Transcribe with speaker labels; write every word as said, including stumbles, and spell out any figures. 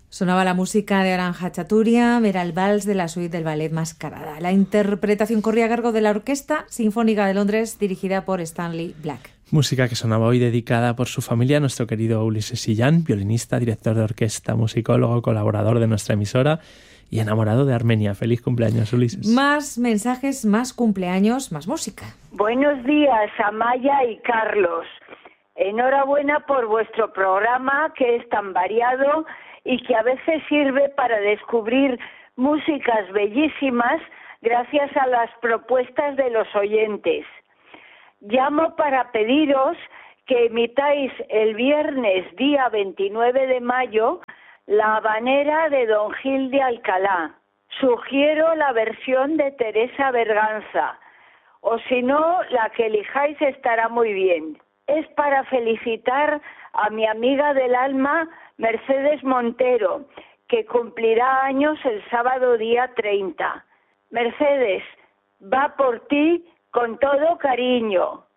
Speaker 1: Sonaba la música de Aran Hachaturia, era el vals de la suite del ballet Mascarada. La interpretación corría a cargo de la Orquesta Sinfónica de Londres, dirigida por Stanley Black.
Speaker 2: Música que sonaba hoy dedicada por su familia a nuestro querido Ulises Sillán, violinista, director de orquesta, musicólogo, colaborador de nuestra emisora y enamorado de Armenia. Feliz cumpleaños, Ulises.
Speaker 1: Más mensajes, más cumpleaños, más música.
Speaker 3: Buenos días, Amaya y Carlos. Enhorabuena por vuestro programa, que es tan variado y que a veces sirve para descubrir músicas bellísimas gracias a las propuestas de los oyentes. Llamo para pediros que emitáis el viernes día veintinueve de mayo La Habanera de Don Gil de Alcalá. Sugiero la versión de Teresa Berganza, o si no, la que elijáis estará muy bien. Es para felicitar a mi amiga del alma, Mercedes Montero, que cumplirá años el sábado día treinta. Mercedes, va por ti con todo cariño.